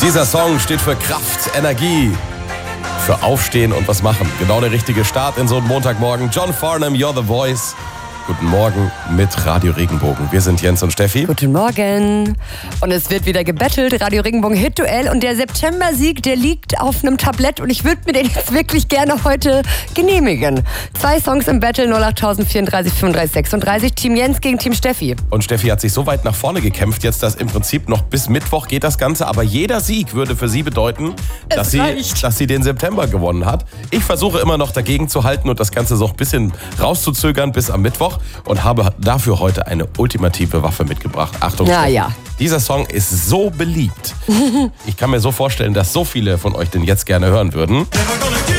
Dieser Song steht für Kraft, Energie, für Aufstehen und was machen. Genau der richtige Start in so einen Montagmorgen. John Farnham, You're the Voice. Guten Morgen mit Radio Regenbogen. Wir sind Jens und Steffi. Guten Morgen. Und es wird wieder gebettelt. Radio Regenbogen Hit-Duell. Und der September-Sieg, der liegt auf einem Tablett. Und ich würde mir den jetzt wirklich gerne heute genehmigen. 2 Songs im Battle, 08000 34 35 36. Team Jens gegen Team Steffi. Und Steffi hat sich so weit nach vorne gekämpft, jetzt dass im Prinzip noch bis Mittwoch geht das Ganze. Aber jeder Sieg würde für sie bedeuten, dass sie den September gewonnen hat. Ich versuche immer noch dagegen zu halten und das Ganze so ein bisschen rauszuzögern bis am Mittwoch. Und habe dafür heute eine ultimative Waffe mitgebracht. Achtung, ja. Dieser Song ist so beliebt. Ich kann mir so vorstellen, dass so viele von euch den jetzt gerne hören würden.